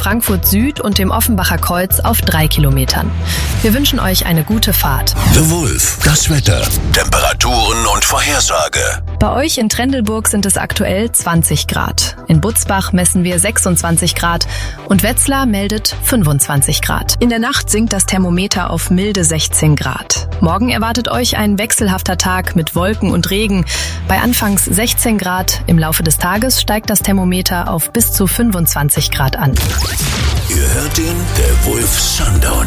Frankfurt Süd und dem Offenbacher Kreuz auf 3 Kilometern. Wir wünschen euch eine gute Fahrt. The Wolf, das Wetter, Temperaturen und Vorhersage. Bei euch in Trendelburg sind es aktuell 20 Grad. In Butzbach messen wir 26 Grad und Wetzlar meldet 25 Grad. In der Nacht sinkt das Thermometer auf milde 16 Grad. Morgen erwartet euch ein wechselhafter Tag mit Wolken und Regen. Bei anfangs 16 Grad, im Laufe des Tages steigt das Thermometer auf bis zu 25 Grad an. Ihr hört ihn, der Wolf Sundown.